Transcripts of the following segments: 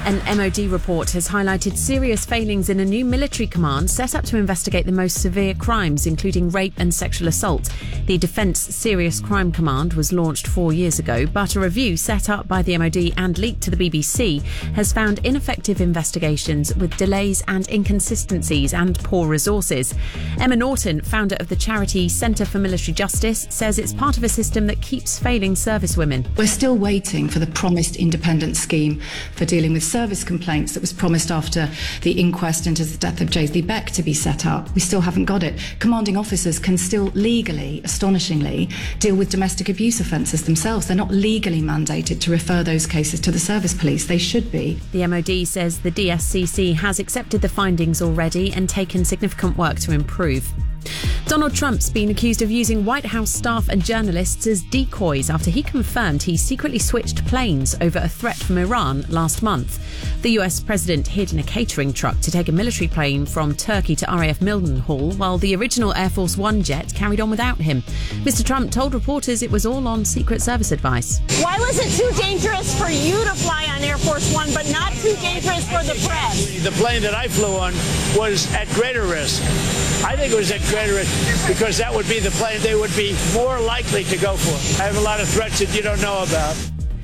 An MOD report has highlighted serious failings in a new military command set up to investigate the most severe crimes, including rape and sexual assault. The Defence Serious Crime Command was launched 4 years ago, but a review set up by the MOD and leaked to the BBC has found ineffective investigations with delays and inconsistencies and poor resources. Emma Norton, founder of the charity Centre for Military Justice, says it's part of a system that keeps failing servicewomen. We're still waiting for the promised independent scheme for dealing with service complaints that was promised after the inquest into the death of Jaisley Beck to be set up. We still haven't got it. Commanding officers can still legally, astonishingly, deal with domestic abuse offences themselves. They're not legally mandated to refer those cases to the service police. They should be. The MOD says the DSCC has accepted the findings already and taken significant work to improve. Donald Trump's been accused of using White House staff and journalists as decoys after he confirmed he secretly switched planes over a threat from Iran last month. The US president hid in a catering truck to take a military plane from Turkey to RAF Mildenhall, while the original Air Force One jet carried on without him. Mr. Trump told reporters it was all on Secret Service advice. Why was it too dangerous for you to fly on Air Force One, but not too dangerous for the press? The plane that I flew on was at greater risk. I think it was at greater risk because that would be the plane they would be more likely to go for. I have a lot of threats that you don't know about.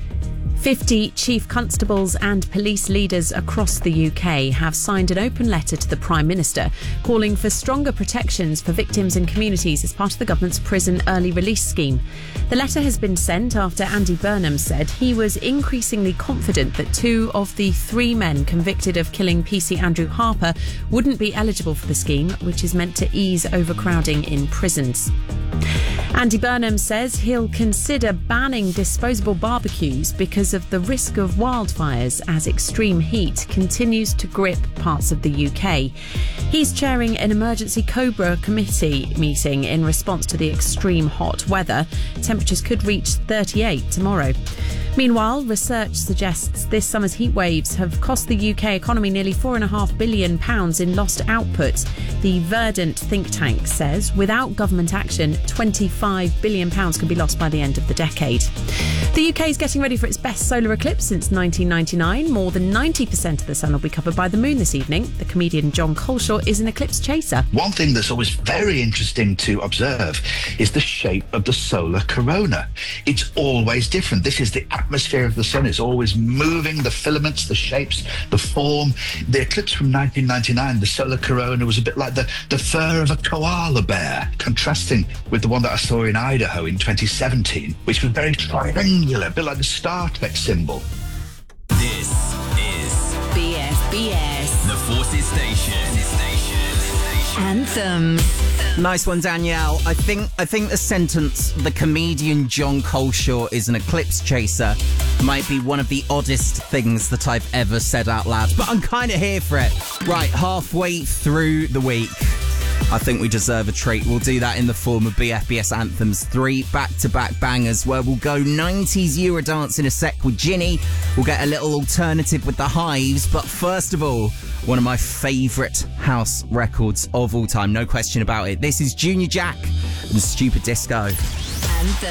50 chief constables and police leaders across the UK have signed an open letter to the Prime Minister calling for stronger protections for victims and communities as part of the government's prison early release scheme. The letter has been sent after Andy Burnham said he was increasingly confident that 2 of the 3 men convicted of killing PC Andrew Harper wouldn't be eligible for the scheme, which is meant to ease overcrowding in prisons. Andy Burnham says he'll consider banning disposable barbecues because of the risk of wildfires as extreme heat continues to grip parts of the UK. He's chairing an emergency Cobra committee meeting in response to the extreme hot weather. Temperatures could reach 38 tomorrow. Meanwhile, research suggests this summer's heat waves have cost the UK economy nearly £4.5 billion in lost output. The Verdant think tank says without government action, £25 billion could be lost by the end of the decade. The UK is getting ready for its best solar eclipse since 1999. More than 90% of the sun will be covered by the moon this evening. The comedian John Coleshaw is an eclipse chaser. One thing that's always very interesting to observe is the shape of the solar corona. It's always different. This is the atmosphere of the sun. It's always moving, the filaments, the shapes, the form. The eclipse from 1999, the solar corona, was a bit like the fur of a koala bear, contrasting with the one that I saw in Idaho in 2017, which was very triangular, a bit like the Star Trek symbol. This is BFBS, the Forces Station. Anthems. Nice one, Danielle. I think the sentence, the comedian John Coleshaw is an eclipse chaser, might be one of the oddest things that I've ever said out loud, but I'm kind of here for it. Right, halfway through the week, I think we deserve a treat. We'll do that in the form of BFBS Anthems, 3 back-to-back bangers where we'll go 90s Eurodance in a sec with Ginny. We'll get a little alternative with the Hives, but first of all, one of my favourite house records of all time, no question about it. This is Junior Jack and Stupid Disco. Anthems.